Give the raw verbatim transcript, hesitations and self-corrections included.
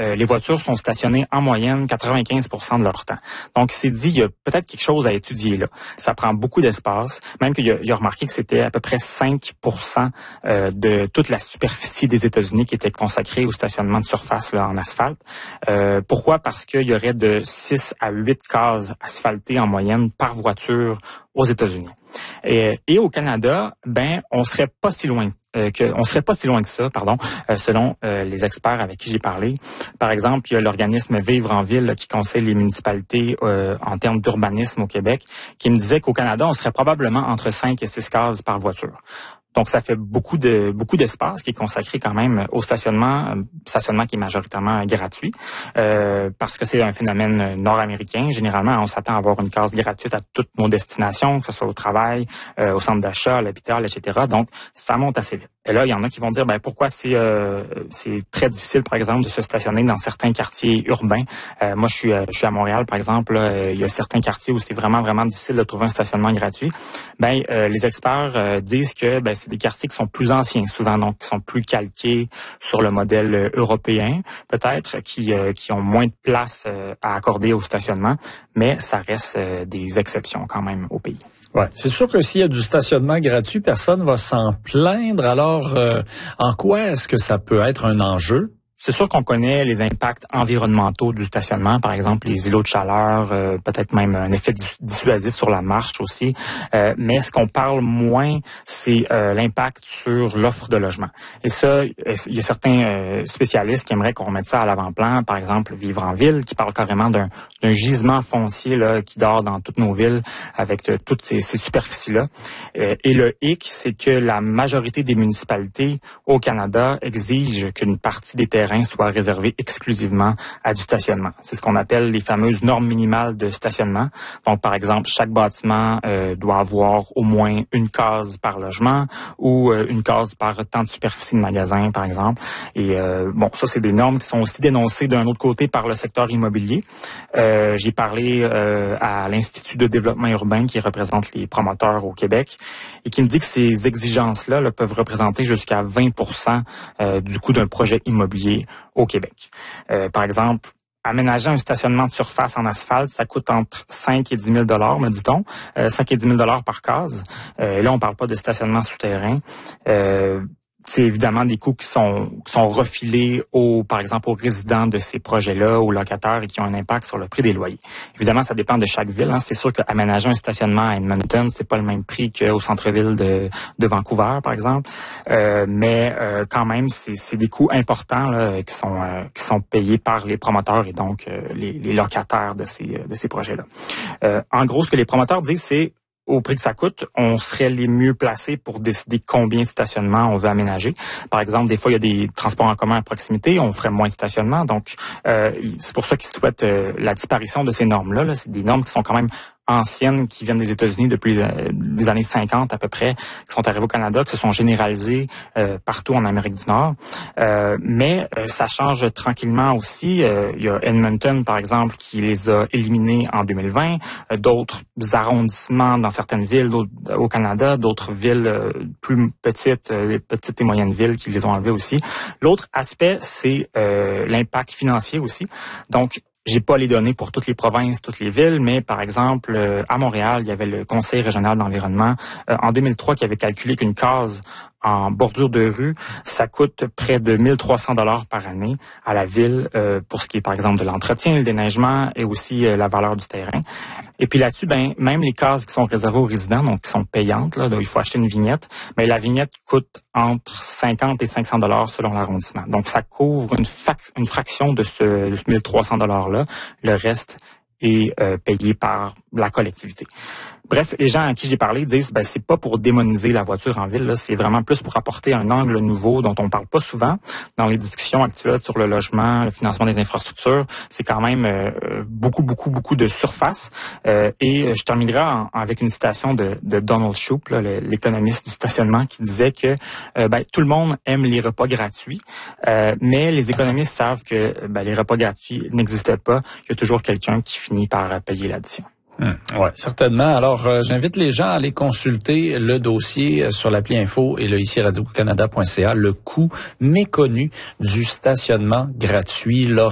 euh, les voitures sont stationnées en moyenne quatre-vingt-quinze pour cent de leur temps. Donc, il s'est dit, il y a peut-être quelque chose à étudier là. Ça prend beaucoup d'espace, même qu'il a, il a remarqué que c'était à peu près cinq pour cent euh, de toute la superficie des États-Unis qui était consacrée au stationnement de surface là, en asphalte. Euh, pourquoi? Parce qu'il y aurait de six à huit cases asphaltées en moyenne par voiture aux États-Unis. Et, et au Canada, ben, on serait pas si loin. Euh, que, on serait pas si loin que ça, pardon, euh, selon euh, les experts avec qui j'ai parlé. Par exemple, il y a l'organisme Vivre en ville là, qui conseille les municipalités euh, en termes d'urbanisme au Québec, qui me disait qu'au Canada, on serait probablement entre cinq et six cases par voiture. Donc, ça fait beaucoup de beaucoup d'espace qui est consacré quand même au stationnement, stationnement qui est majoritairement gratuit, euh, parce que c'est un phénomène nord-américain. Généralement, on s'attend à avoir une case gratuite à toutes nos destinations, que ce soit au travail, euh, au centre d'achat, à l'hôpital, et cetera. Donc, ça monte assez vite. Et là, il y en a qui vont dire, ben pourquoi c'est euh, c'est très difficile, par exemple, de se stationner dans certains quartiers urbains. Euh, moi, je suis je suis à Montréal, par exemple. Là, il y a certains quartiers où c'est vraiment vraiment difficile de trouver un stationnement gratuit. Ben, euh, les experts euh, disent que ben c'est des quartiers qui sont plus anciens, souvent donc qui sont plus calqués sur le modèle européen, peut-être, qui euh, qui ont moins de place euh, à accorder au stationnement, mais ça reste euh, des exceptions quand même au pays. Ouais, c'est sûr que s'il y a du stationnement gratuit, personne va s'en plaindre. Alors, euh, en quoi est-ce que ça peut être un enjeu? C'est sûr qu'on connaît les impacts environnementaux du stationnement, par exemple les îlots de chaleur, euh, peut-être même un effet dissuasif sur la marche aussi. Euh, mais ce qu'on parle moins, c'est euh, l'impact sur l'offre de logement. Et ça, il y a certains euh, spécialistes qui aimeraient qu'on remette ça à l'avant-plan. Par exemple, Vivre en ville, qui parle carrément d'un, d'un gisement foncier là qui dort dans toutes nos villes avec de, toutes ces, ces superficies-là. Euh, et le hic, c'est que la majorité des municipalités au Canada exigent qu'une partie des terrains soit réservé exclusivement à du stationnement. C'est ce qu'on appelle les fameuses normes minimales de stationnement. Donc, par exemple, chaque bâtiment euh, doit avoir au moins une case par logement ou euh, une case par temps de superficie de magasin, par exemple. Et euh, bon, ça, c'est des normes qui sont aussi dénoncées d'un autre côté par le secteur immobilier. Euh, j'ai parlé euh, à l'Institut de développement urbain qui représente les promoteurs au Québec et qui me dit que ces exigences-là là, peuvent représenter jusqu'à vingt pour cent euh, du coût d'un projet immobilier au Québec. Euh, par exemple, aménager un stationnement de surface en asphalte, ça coûte entre cinq et dix mille dollars, me dit-on, euh, cinq et dix mille dollars par case. Euh, là, on parle pas de stationnement souterrain. Euh, C'est évidemment des coûts qui sont qui sont refilés aux, par exemple, aux résidents de ces projets-là, aux locataires et qui ont un impact sur le prix des loyers. Évidemment, ça dépend de chaque ville. Hein. C'est sûr qu'aménager un stationnement à Edmonton, c'est pas le même prix qu'au centre-ville de, de Vancouver, par exemple. Euh, mais euh, quand même, c'est, c'est des coûts importants là, qui sont euh, qui sont payés par les promoteurs et donc euh, les, les locataires de ces de ces projets-là. Euh, en gros, ce que les promoteurs disent, c'est au prix que ça coûte, on serait les mieux placés pour décider combien de stationnements on veut aménager. Par exemple, des fois, il y a des transports en commun à proximité, on ferait moins de stationnement. Donc, euh, c'est pour ça qu'ils souhaitent euh, la disparition de ces normes-là. Là. C'est des normes qui sont quand même anciennes, qui viennent des États-Unis depuis euh, les années cinquante à peu près, qui sont arrivées au Canada, qui se sont généralisées euh, partout en Amérique du Nord. Euh, mais euh, ça change tranquillement aussi. Euh, il y a Edmonton, par exemple, qui les a éliminés en deux mille vingt. Euh, d'autres arrondissements dans certaines villes au Canada, d'autres villes euh, plus petites, euh, les petites et moyennes villes qui les ont enlevés aussi. L'autre aspect, c'est euh, l'impact financier aussi. Donc, j'ai pas les données pour toutes les provinces, toutes les villes, mais par exemple, euh, à Montréal, il y avait le Conseil régional d'environnement euh, en deux mille trois qui avait calculé qu'une case en bordure de rue, ça coûte près de mille trois cents dollars par année à la ville euh, pour ce qui est, par exemple, de l'entretien, le déneigement et aussi euh, la valeur du terrain. Et puis là-dessus, ben même les cases qui sont réservées aux résidents, donc qui sont payantes, là, là il faut acheter une vignette, mais la vignette coûte entre cinquante et cinq cents dollars selon l'arrondissement. Donc ça couvre une, fac- une fraction de ce, de ce mille trois cents dollars-là. Le reste est euh, payé par la collectivité. Bref, les gens à qui j'ai parlé disent ben c'est pas pour démoniser la voiture en ville, là, c'est vraiment plus pour apporter un angle nouveau dont on parle pas souvent dans les discussions actuelles sur le logement, le financement des infrastructures. C'est quand même euh, beaucoup, beaucoup, beaucoup de surface. Euh, et je terminerai en, avec une citation de, de Donald Shoup, là, le, l'économiste du stationnement, qui disait que euh, ben, tout le monde aime les repas gratuits, euh, mais les économistes savent que ben, les repas gratuits n'existent pas. Il y a toujours quelqu'un qui finit par payer l'addition. Hum, ouais, certainement. Alors, euh, j'invite les gens à aller consulter le dossier sur l'appli Info et le ici radio canada point c a, le coût méconnu du stationnement gratuit.